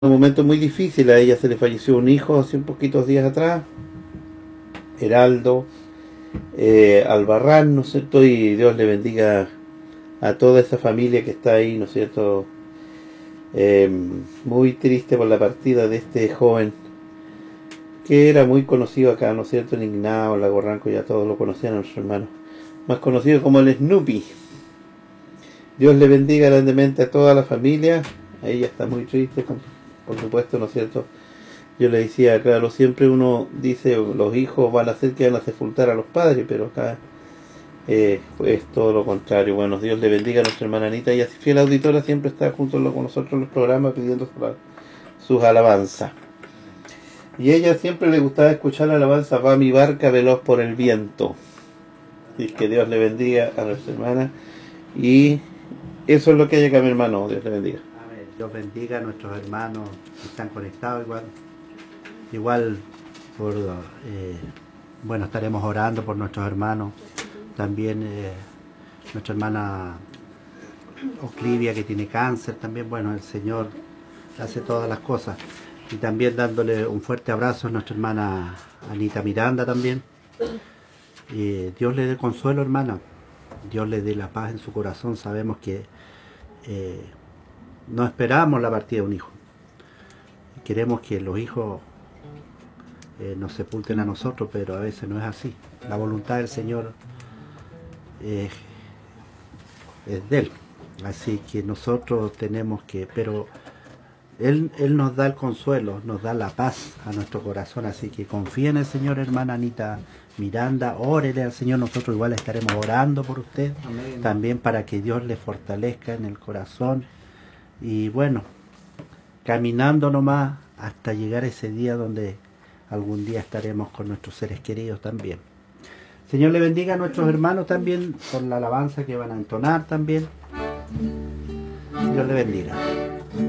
un momento muy difícil. A ella se le falleció un hijo hace un poquitos días atrás, Heraldo Albarrán, ¿no es cierto? Y Dios le bendiga a toda esa familia que está ahí, ¿no es cierto? Muy triste por la partida de este joven que era muy conocido acá, ¿no es cierto? En Ignao, en Lago Ranco, ya todos lo conocían a nuestro hermano, más conocido como el Snoopy. Dios le bendiga grandemente a toda la familia. Ella está muy triste, por supuesto, ¿no es cierto? Yo le decía, claro, siempre uno dice los hijos van a hacer que van a sepultar a los padres, pero acá es todo lo contrario. Bueno, Dios le bendiga a nuestra hermana Anita. Ella, fiel auditora, siempre está junto con nosotros en los programas pidiendo sus alabanzas. Y ella siempre le gustaba escuchar la alabanza: va mi barca veloz por el viento. Y que Dios le bendiga a nuestra hermana. Y eso es lo que hay acá, mi hermano. Dios le bendiga. Amén. Dios bendiga a nuestros hermanos que están conectados igual por bueno, estaremos orando por nuestros hermanos también, nuestra hermana Oclivia, que tiene cáncer también. Bueno, el Señor hace todas las cosas, y también dándole un fuerte abrazo a nuestra hermana Anita Miranda también. Dios le dé consuelo, hermana, Dios le dé la paz en su corazón. Sabemos que no esperamos la partida de un hijo, queremos que los hijos nos sepulten a nosotros, pero a veces no es así. La voluntad del Señor es de Él, así que nosotros tenemos que, pero Él nos da el consuelo, nos da la paz a nuestro corazón, así que confía en el Señor, hermana Anita Miranda, órele al Señor. Nosotros igual estaremos orando por usted. Amén. También para que Dios le fortalezca en el corazón, y bueno, caminando nomás hasta llegar a ese día donde algún día estaremos con nuestros seres queridos también. Señor le bendiga a nuestros hermanos también por la alabanza que van a entonar también. Dios le bendiga.